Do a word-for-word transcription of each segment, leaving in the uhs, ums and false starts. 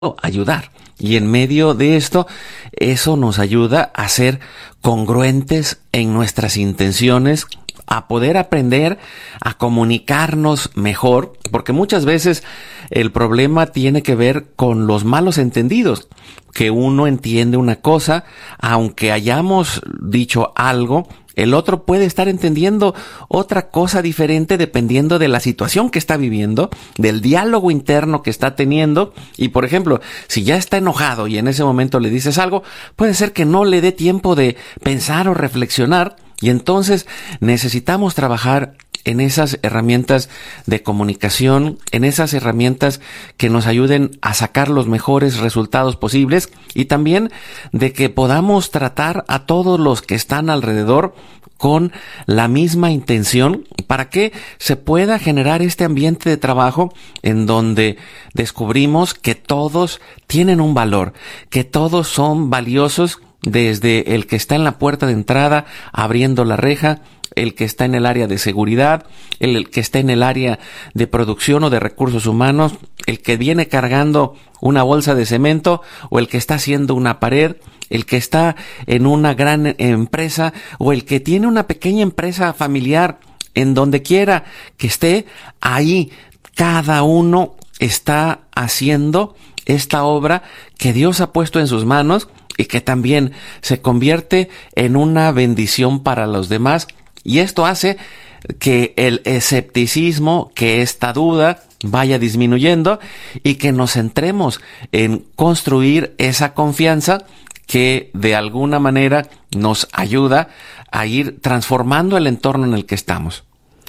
ayudar. Y en medio de esto, eso nos ayuda a ser congruentes en nuestras intenciones, a poder aprender a comunicarnos mejor, porque muchas veces el problema tiene que ver con los malos entendidos, que uno entiende una cosa, aunque hayamos dicho algo, el otro puede estar entendiendo otra cosa diferente dependiendo de la situación que está viviendo, del diálogo interno que está teniendo. Y por ejemplo, si ya está enojado y en ese momento le dices algo, puede ser que no le dé tiempo de pensar o reflexionar. Y entonces necesitamos trabajar en esas herramientas de comunicación, en esas herramientas que nos ayuden a sacar los mejores resultados posibles y también de que podamos tratar a todos los que están alrededor con la misma intención para que se pueda generar este ambiente de trabajo en donde descubrimos que todos tienen un valor, que todos son valiosos, desde el que está en la puerta de entrada abriendo la reja, el que está en el área de seguridad, el que está en el área de producción o de recursos humanos, el que viene cargando una bolsa de cemento o el que está haciendo una pared, el que está en una gran empresa o el que tiene una pequeña empresa familiar. En donde quiera que esté, ahí cada uno está haciendo esta obra que Dios ha puesto en sus manos y que también se convierte en una bendición para los demás. Y esto hace que el escepticismo, que esta duda vaya disminuyendo y que nos centremos en construir esa confianza que de alguna manera nos ayuda a ir transformando el entorno en el que estamos.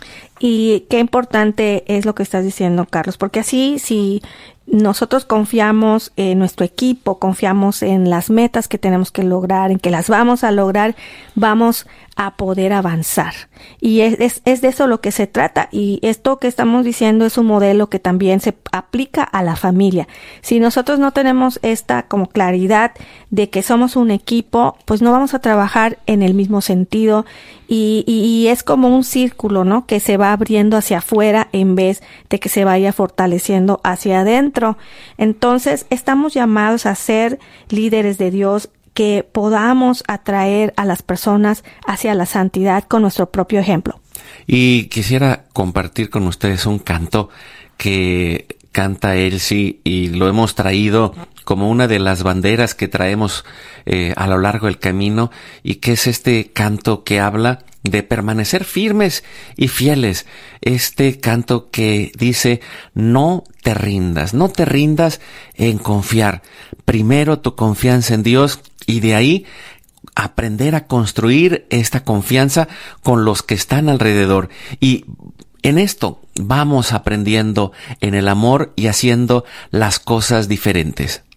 Y qué importante es lo que estás diciendo, Carlos, porque así si nosotros confiamos en nuestro equipo, confiamos en las metas que tenemos que lograr, en que las vamos a lograr, vamos a poder avanzar. Y es, es, es de eso lo que se trata. Y esto que estamos diciendo es un modelo que también se aplica a la familia. Si nosotros no tenemos esta como claridad de que somos un equipo, pues no vamos a trabajar en el mismo sentido. Y, y, y es como un círculo, ¿no? Que se va abriendo hacia afuera en vez de que se vaya fortaleciendo hacia adentro. Entonces, estamos llamados a ser líderes de Dios, que podamos atraer a las personas hacia la santidad con nuestro propio ejemplo. Y quisiera compartir con ustedes un canto que canta Elsie y lo hemos traído como una de las banderas que traemos eh, a lo largo del camino, y que es este canto que habla de permanecer firmes y fieles. Este canto que dice: no te rindas, no te rindas en confiar. Primero tu confianza en Dios y de ahí aprender a construir esta confianza con los que están alrededor. Y en esto vamos aprendiendo en el amor y haciendo las cosas diferentes.